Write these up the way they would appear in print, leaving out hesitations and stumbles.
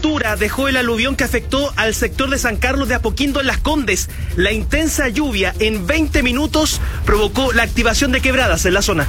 altura dejó el aluvión que afectó al sector de San Carlos de Apoquindo en Las Condes. La intensa lluvia en 20 minutos provocó la activación de quebradas en la zona.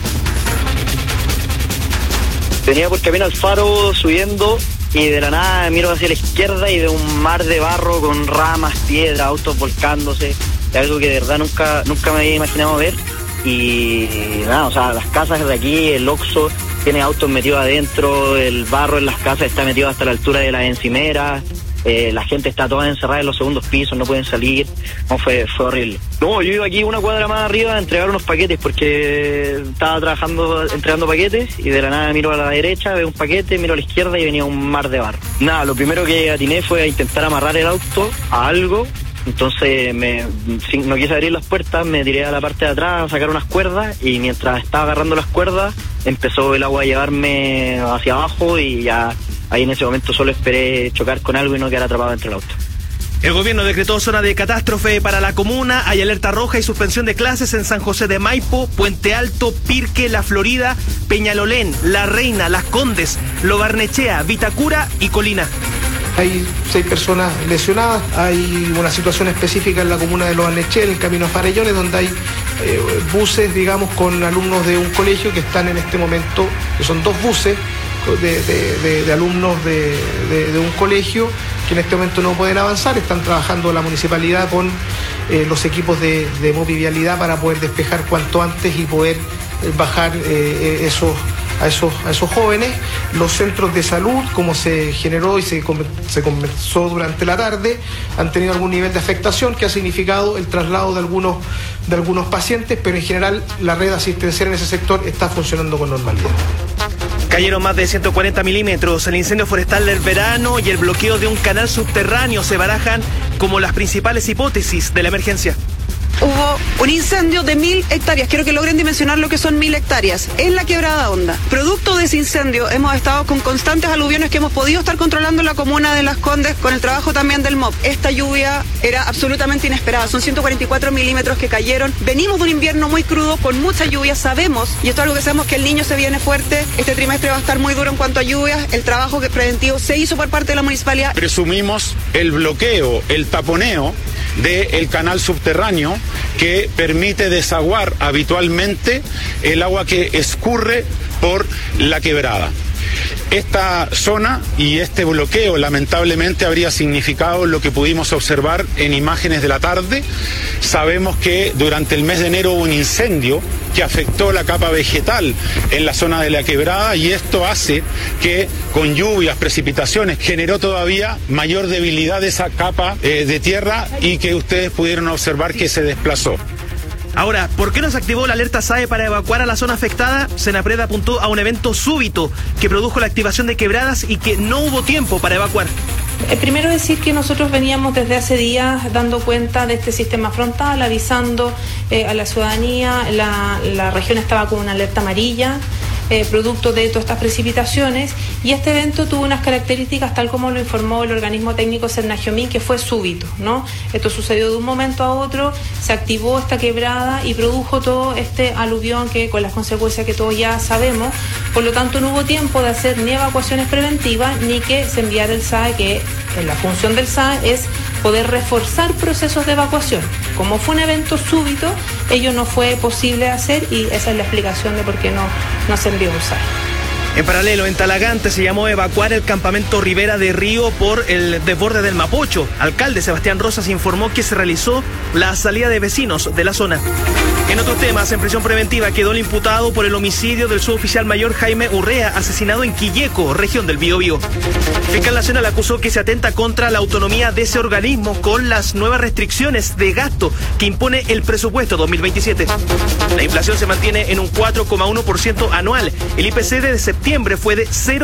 Venía por camino al faro subiendo y de la nada miro hacia la izquierda y veo un mar de barro con ramas, piedras, autos volcándose. Es algo que de verdad nunca me había imaginado ver. Y nada, o sea, las casas de aquí, el Oxxo tiene autos metidos adentro, el barro en las casas está metido hasta la altura de las encimeras, la gente está toda encerrada en los segundos pisos, no pueden salir. No, fue horrible. No, yo iba aquí una cuadra más arriba a entregar unos paquetes porque estaba trabajando, entregando paquetes, y de la nada miro a la derecha, veo un paquete, miro a la izquierda y venía un mar de barro. Nada, lo primero que atiné fue a intentar amarrar el auto a algo. Entonces no quise abrir las puertas, me tiré a la parte de atrás a sacar unas cuerdas, y mientras estaba agarrando las cuerdas empezó el agua a llevarme hacia abajo, y ya ahí en ese momento solo esperé chocar con algo y no quedar atrapado dentro del auto. El gobierno decretó zona de catástrofe para la comuna. Hay alerta roja y suspensión de clases en San José de Maipo, Puente Alto, Pirque, La Florida, Peñalolén, La Reina, Las Condes, Lo Barnechea, Vitacura y Colina. Hay 6 personas lesionadas, hay una situación específica en la comuna de Lo Barnechea, en el camino a Farellones, donde hay buses, digamos, con alumnos de un colegio que están en este momento, que son 2 buses de alumnos de un colegio que en este momento no pueden avanzar. Están trabajando la municipalidad con los equipos de movilidad para poder despejar cuanto antes y poder bajar a esos jóvenes. Los centros de salud, como se generó y se conversó durante la tarde, han tenido algún nivel de afectación que ha significado el traslado de algunos pacientes, pero en general la red asistencial en ese sector está funcionando con normalidad. Cayeron más de 140 milímetros. El incendio forestal del verano y el bloqueo de un canal subterráneo se barajan como las principales hipótesis de la emergencia. Hubo un incendio de 1000 hectáreas, quiero que logren dimensionar lo que son 1000 hectáreas, en la Quebrada Honda. Producto de ese incendio hemos estado con constantes aluviones que hemos podido estar controlando en la comuna de Las Condes con el trabajo también del MOP. Esta lluvia era absolutamente inesperada, son 144 milímetros que cayeron. Venimos de un invierno muy crudo, con mucha lluvia, sabemos, y esto es algo que sabemos, que el Niño se viene fuerte, este trimestre va a estar muy duro en cuanto a lluvias. El trabajo preventivo se hizo por parte de la municipalidad. Presumimos el bloqueo, el taponeo del canal subterráneo que permite desaguar habitualmente el agua que escurre por la quebrada. Esta zona y este bloqueo lamentablemente habría significado lo que pudimos observar en imágenes de la tarde. Sabemos que durante el mes de enero hubo un incendio que afectó la capa vegetal en la zona de la quebrada, y esto hace que con lluvias, precipitaciones, generó todavía mayor debilidad de esa capa de tierra, y que ustedes pudieron observar que se desplazó. Ahora, ¿por qué no se activó la alerta SAE para evacuar a la zona afectada? Senapred apuntó a un evento súbito que produjo la activación de quebradas y que no hubo tiempo para evacuar. Primero decir que nosotros veníamos desde hace días dando cuenta de este sistema frontal, avisando a la ciudadanía. La región estaba con una alerta amarilla, producto de todas estas precipitaciones, y este evento tuvo unas características tal como lo informó el organismo técnico Cernagiomín, que fue súbito, ¿no? Esto sucedió de un momento a otro, se activó esta quebrada y produjo todo este aluvión que con las consecuencias que todos ya sabemos. Por lo tanto, no hubo tiempo de hacer ni evacuaciones preventivas ni que se enviara el SAE, que la función del SAE es poder reforzar procesos de evacuación. Como fue un evento súbito, ello no fue posible hacer, y esa es la explicación de por qué no se envió un SAE. En paralelo, en Talagante se llamó a evacuar el campamento Ribera de Río por el desborde del Mapocho. Alcalde Sebastián Rosas informó que se realizó la salida de vecinos de la zona. En otros temas, en prisión preventiva quedó el imputado por el homicidio del suboficial mayor Jaime Urrea, asesinado en Quilleco, región del Biobío. Fiscal Nacional acusó que se atenta contra la autonomía de ese organismo con las nuevas restricciones de gasto que impone el presupuesto 2027. La inflación se mantiene en un 4,1% anual. El IPC de septiembre fue de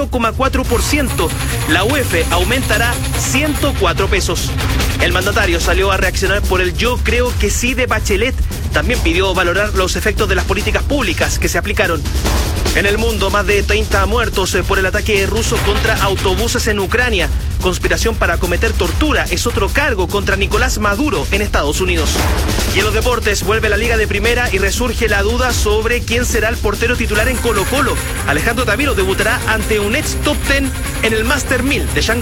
0,4%. La UEF aumentará 104 pesos. El mandatario salió a reaccionar por el "yo creo que sí" de Bachelet. También pidió valorar los efectos de las políticas públicas que se aplicaron. En el mundo, más de 30 muertos por el ataque ruso contra autobuses en Ucrania. Conspiración para cometer tortura es otro cargo contra Nicolás Maduro en Estados Unidos. Y en los deportes, vuelve la Liga de Primera y resurge la duda sobre quién será el portero titular en Colo-Colo. Alejandro Taviro debutará ante un ex top 10 en el Master 1000 de Shanghái.